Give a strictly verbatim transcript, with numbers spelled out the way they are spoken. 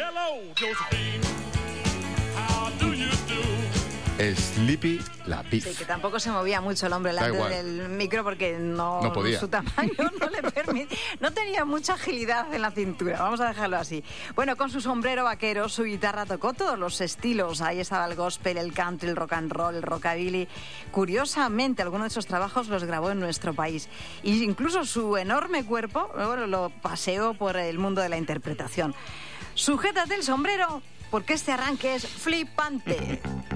Hello, Josephine. How do you do? Sleepy la Pif. Sí, que tampoco se movía mucho el hombre delante del micro porque no, no podía. Su tamaño no le permitía, no tenía mucha agilidad en la cintura, vamos a dejarlo así. Bueno, con su sombrero vaquero, su guitarra tocó todos los estilos. Ahí estaba el gospel, el country, el rock and roll, el rockabilly. Curiosamente, algunos de esos trabajos los grabó en nuestro país. E incluso su enorme cuerpo, bueno, lo paseó por el mundo de la interpretación. Sujétate el sombrero, porque este arranque es flipante.